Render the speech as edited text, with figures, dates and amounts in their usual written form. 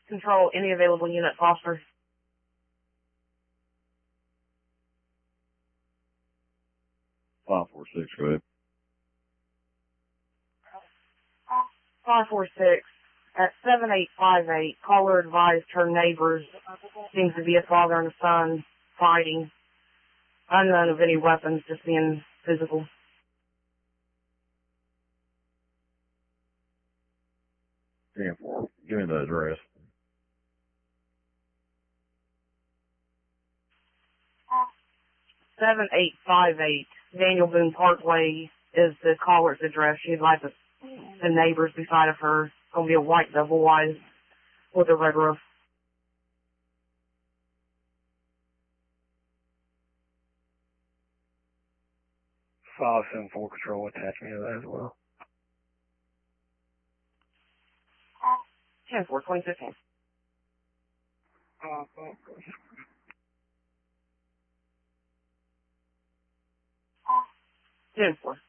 Control, any available unit, Foster. Five, 4, 6, go ahead. 546, at 7858, caller advised her neighbors, seems to be a father and a son, fighting. Unknown of any weapons, just being physical. 10-4, give me the address. 7858, Daniel Boone Parkway is the caller's address. She'd like the neighbors beside of her. It's going to be a white double wide with a red roof. 574 Control, attach me to that as well. 10-4, 2015. 10-4.